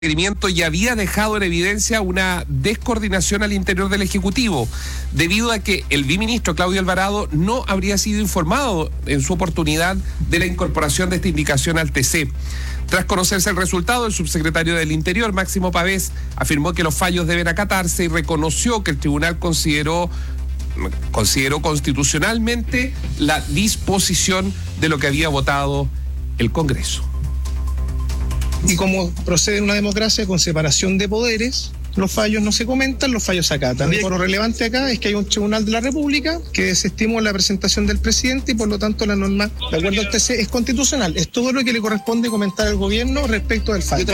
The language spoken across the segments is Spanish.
requerimiento ya había dejado en evidencia una descoordinación al interior del Ejecutivo, debido a que el viceministro Claudio Alvarado no habría sido informado en su oportunidad de la incorporación de esta indicación al TC. Tras conocerse el resultado, el subsecretario del Interior, Máximo Pavés, afirmó que los fallos deben acatarse y reconoció que el tribunal consideró constitucionalmente la disposición de lo que había votado el Congreso. Y como procede en una democracia con separación de poderes, los fallos no se comentan, los fallos se acatan. Lo relevante acá es que hay un tribunal de la República que desestimó la presentación del presidente y por lo tanto la norma, de acuerdo al TC, es constitucional. Es todo lo que le corresponde comentar al gobierno respecto del fallo.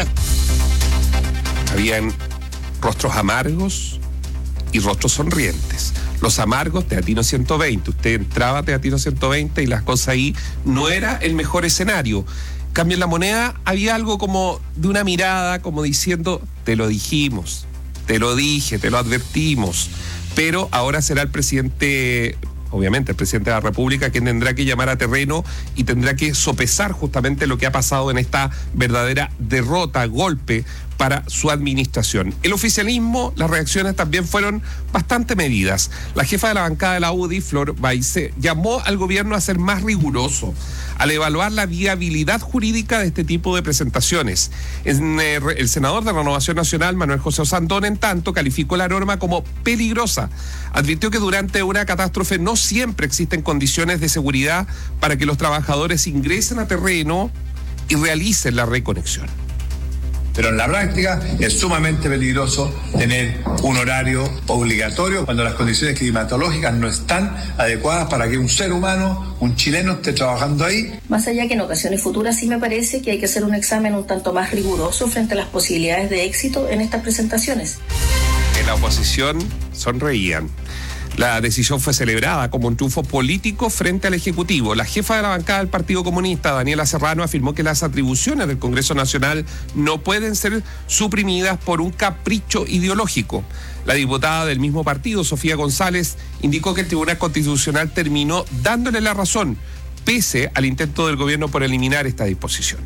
Habían rostros amargos y rostros sonrientes. Los amargos, Teatino 120. Usted entraba a Teatino 120 y las cosas ahí no era el mejor escenario. Cambio en la moneda, había algo como de una mirada, como diciendo, te lo dijimos, te lo dije, te lo advertimos, pero ahora será el presidente, obviamente el presidente de la República, quien tendrá que llamar a terreno y tendrá que sopesar justamente lo que ha pasado en esta verdadera derrota, golpe para su administración. El oficialismo, las reacciones también fueron bastante medidas. La jefa de la bancada de la UDI, Flor Baise, llamó al gobierno a ser más riguroso al evaluar la viabilidad jurídica de este tipo de presentaciones. El senador de Renovación Nacional, Manuel José Osandón, en tanto, calificó la norma como peligrosa. Advirtió que durante una catástrofe no siempre existen condiciones de seguridad para que los trabajadores ingresen a terreno y realicen la reconexión. Pero en la práctica es sumamente peligroso tener un horario obligatorio cuando las condiciones climatológicas no están adecuadas para que un ser humano, un chileno, esté trabajando ahí. Más allá que en ocasiones futuras sí me parece que hay que hacer un examen un tanto más riguroso frente a las posibilidades de éxito en estas presentaciones. En la oposición sonreían. La decisión fue celebrada como un triunfo político frente al Ejecutivo. La jefa de la bancada del Partido Comunista, Daniela Serrano, afirmó que las atribuciones del Congreso Nacional no pueden ser suprimidas por un capricho ideológico. La diputada del mismo partido, Sofía González, indicó que el Tribunal Constitucional terminó dándole la razón, pese al intento del gobierno por eliminar esta disposición.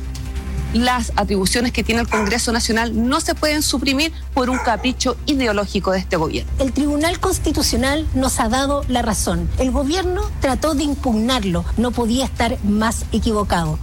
Las atribuciones que tiene el Congreso Nacional no se pueden suprimir por un capricho ideológico de este gobierno. El Tribunal Constitucional nos ha dado la razón. El gobierno trató de impugnarlo, no podía estar más equivocado.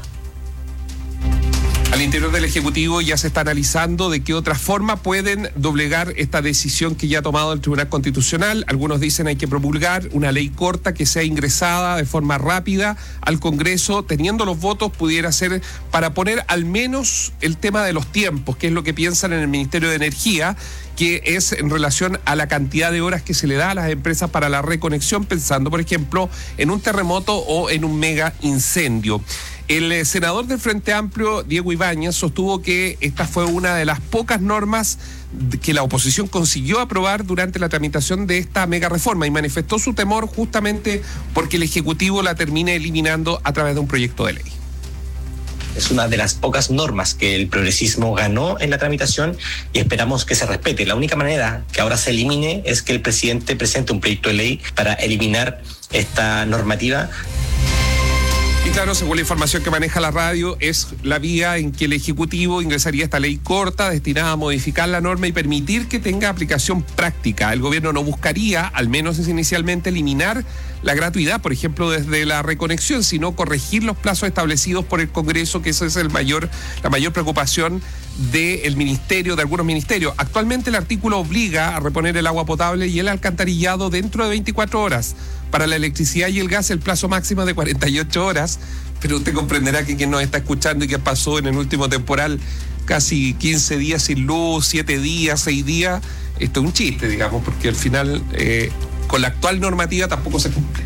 Al interior del Ejecutivo ya se está analizando de qué otra forma pueden doblegar esta decisión que ya ha tomado el Tribunal Constitucional. Algunos dicen hay que promulgar una ley corta que sea ingresada de forma rápida al Congreso, teniendo los votos, pudiera ser para poner al menos el tema de los tiempos, que es lo que piensan en el Ministerio de Energía, que es en relación a la cantidad de horas que se le da a las empresas para la reconexión, pensando, por ejemplo, en un terremoto o en un mega incendio. El senador del Frente Amplio, Diego Ibáñez, sostuvo que esta fue una de las pocas normas que la oposición consiguió aprobar durante la tramitación de esta mega reforma y manifestó su temor justamente porque el Ejecutivo la termine eliminando a través de un proyecto de ley. Es una de las pocas normas que el progresismo ganó en la tramitación y esperamos que se respete. La única manera que ahora se elimine es que el presidente presente un proyecto de ley para eliminar esta normativa. Y claro, según la información que maneja la radio, es la vía en que el Ejecutivo ingresaría esta ley corta destinada a modificar la norma y permitir que tenga aplicación práctica. El gobierno no buscaría, al menos inicialmente, eliminar la gratuidad, por ejemplo, desde la reconexión, sino corregir los plazos establecidos por el Congreso, que esa es la mayor preocupación del ministerio, de algunos ministerios. Actualmente el artículo obliga a reponer el agua potable y el alcantarillado dentro de 24 horas. Para la electricidad y el gas el plazo máximo es de 48 horas, pero usted comprenderá que quien nos está escuchando y que pasó en el último temporal casi 15 días sin luz, 7 días, 6 días, esto es un chiste, digamos, porque al final con la actual normativa tampoco se cumple.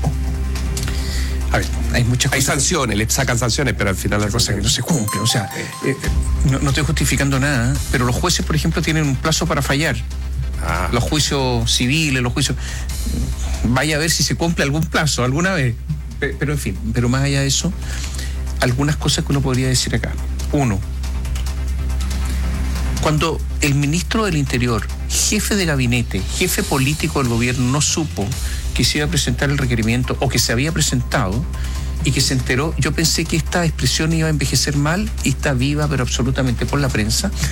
A ver, hay muchas cosas. Hay sanciones, le sacan sanciones, pero al final la cosa que no se cumple. O sea, no estoy justificando nada, pero los jueces, por ejemplo, tienen un plazo para fallar. Los juicios civiles, los juicios... Vaya a ver si se cumple algún plazo alguna vez. Pero en fin, pero más allá de eso, algunas cosas que uno podría decir acá. Uno, cuando el ministro del Interior, jefe de gabinete, jefe político del gobierno, no supo que se iba a presentar el requerimiento o que se había presentado, y que se enteró. Yo pensé que esta expresión iba a envejecer mal y está viva, pero absolutamente, por la prensa.